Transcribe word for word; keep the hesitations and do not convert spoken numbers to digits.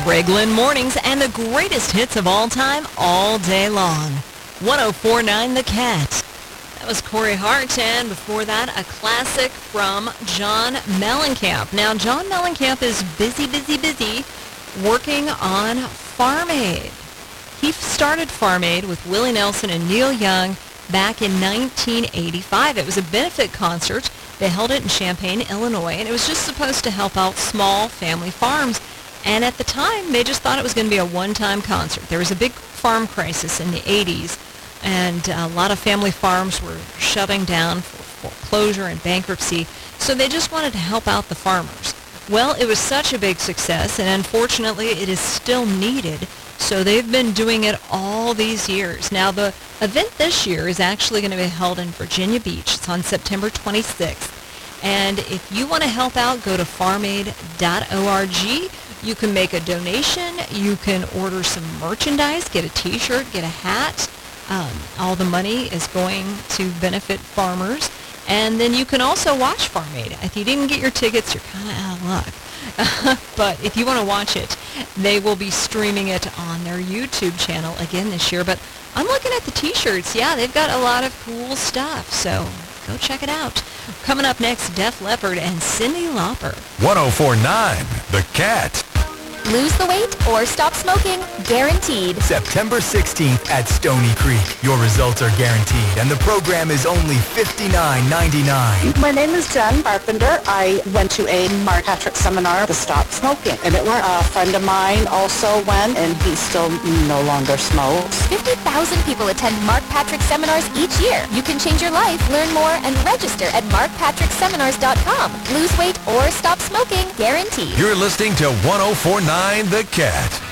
Greg Lynn Mornings and the greatest hits of all time all day long. one oh four point nine The Cat. That was Corey Hart, and before that, a classic from John Mellencamp. Now, John Mellencamp is busy, busy, busy working on Farm Aid. He started Farm Aid with Willie Nelson and Neil Young back in nineteen eighty-five. It was a benefit concert. They held it in Champaign, Illinois, and it was just supposed to help out small family farms. And at the time, they just thought it was going to be a one-time concert. There was a big farm crisis in the eighties, and a lot of family farms were shutting down for foreclosure and bankruptcy, so they just wanted to help out the farmers. Well, it was such a big success, and unfortunately, it is still needed, so they've been doing it all these years. Now, the event this year is actually going to be held in Virginia Beach. It's on September twenty-sixth, and if you want to help out, go to farm aid dot org. You can make a donation. You can order some merchandise, get a T-shirt, get a hat. Um, all the money is going to benefit farmers. And then you can also watch Farm Aid. If you didn't get your tickets, you're kind of out of luck. But if you want to watch it, they will be streaming it on their YouTube channel again this year. But I'm looking at the T-shirts. Yeah, they've got a lot of cool stuff. So go check it out. Coming up next, Def Leppard and Cyndi Lauper. one oh four point nine The Cat. Lose the weight or stop smoking, guaranteed. September sixteenth at Stony Creek. Your results are guaranteed, and the program is only fifty-nine ninety-nine. My name is Jen Carpenter. I went to a Mark Patrick seminar to stop smoking, and it worked. A friend of mine also went, and he still no longer smokes. fifty thousand people attend Mark Patrick seminars each year. You can change your life, learn more, and register at mark patrick seminars dot com. Lose weight or stop smoking, guaranteed. You're listening to one oh four point nine The Cat.